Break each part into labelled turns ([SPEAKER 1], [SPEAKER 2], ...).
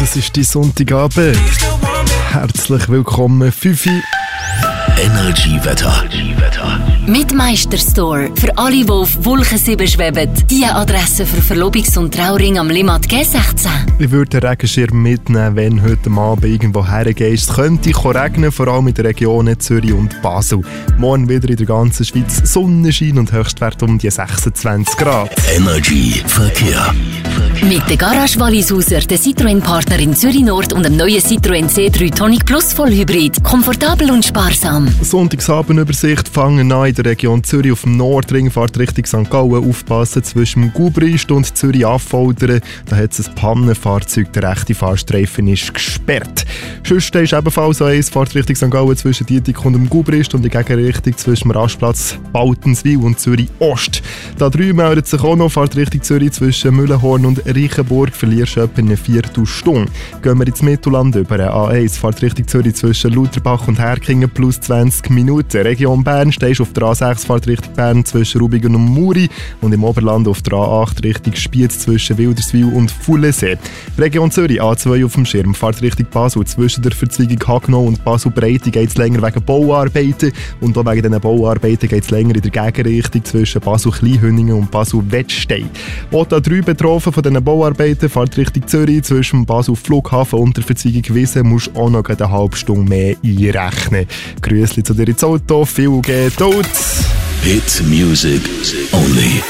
[SPEAKER 1] Das ist die Sonntagabend. Herzlich willkommen, Fifi.
[SPEAKER 2] Energy-Wetter.
[SPEAKER 3] Mit Meisterstore. Für alle, die auf Wolken 7 schweben. Die Adresse für Verlobungs- und Trauring am Limmat G16.
[SPEAKER 1] Ich würde den Regenschirm mitnehmen, wenn heute Abend irgendwo hergehst. Es könnte regnen, vor allem in den Regionen Zürich und Basel. Morgen wieder in der ganzen Schweiz Sonnenschein und Höchstwert um die 26 Grad.
[SPEAKER 2] Energy-Verkehr.
[SPEAKER 3] Mit der Garage Wallisauser, der Citroën-Partner in Zürich Nord und dem neuen Citroën C3 Tonic Plus Vollhybrid. Komfortabel und sparsam.
[SPEAKER 1] Sonntagsabendübersicht fangen an in der Region Zürich auf dem Nordring, fahrt Richtung St. Gallen, aufpassen zwischen dem Gubrist und Zürich Affoldern. Da hat es ein Pannenfahrzeug, der rechte Fahrstreifen ist gesperrt. Sonst ist ebenfalls eins, fahrt Richtung St. Gallen zwischen Dietik und dem Gubrist und die Gegenrichtung zwischen dem Rastplatz Baltenswil und Zürich Ost. Da 3 meldet sich auch noch, fahrt Richtung Zürich zwischen Mühlenhorn und Reichenburg, verlierst du etwa eine Viertelstunde. Gehen wir ins Mittelland über, A1, fahrt Richtung Zürich zwischen Lauterbach und Herkingen plus 20 Minuten. Region Bern stehst auf der A6, fahrt Richtung Bern zwischen Rubigen und Muri und im Oberland auf der A8 Richtung Spiez zwischen Wilderswil und Fullensee. Region Zürich, A2 auf dem Schirm, fahrt Richtung Basel zwischen der Verzweigung Hagnau und Basel-Breite geht es länger wegen Bauarbeiten und auch wegen diesen Bauarbeiten geht es länger in der Gegenrichtung zwischen Basel-Kleinhünningen und Basel-Wettstein. Auch A3 betroffen von diesen Bauarbeiten, fahrt Richtung Zürich zwischen Basel-Flughafen und der Verzweigung Wiesen, musst auch noch eine halbe Stunde mehr einrechnen. Grüßli zu dir ins Auto, viel geht out.
[SPEAKER 2] Hit Music Only.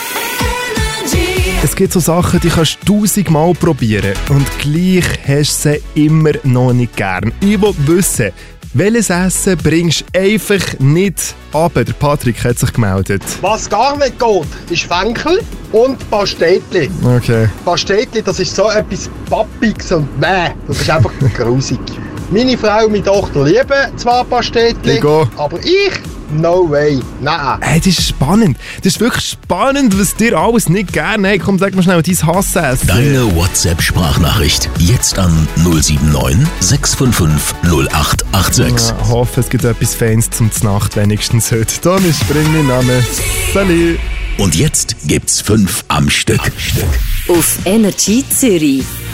[SPEAKER 1] Es gibt so Sachen, die kannst du 1000-mal probieren und gleich hast du sie immer noch nicht gern. Ich will wissen, welches Essen bringst du einfach nicht runter? Der Patrick hat sich gemeldet.
[SPEAKER 4] Was gar nicht geht, ist Fenkel und Pastetli.
[SPEAKER 1] Okay.
[SPEAKER 4] Pastetli, das ist so etwas Pappiges und mäh. Das ist einfach grusig. Meine Frau und meine Tochter lieben zwar Pastetli, aber ich? No way. Nein.
[SPEAKER 1] Hey, das ist spannend. Das ist wirklich spannend, was dir alles nicht gerne. Hey, komm, sag mal schnell dein Hassessen.
[SPEAKER 2] Deine WhatsApp-Sprachnachricht. Jetzt an 079 655 0886.
[SPEAKER 1] Ich hoffe, es gibt etwas Fans zum Znacht wenigstens heute. Dann ist mein Name. Salut.
[SPEAKER 2] Und jetzt gibt's 5 am Stück.
[SPEAKER 3] Auf Energy Zürich.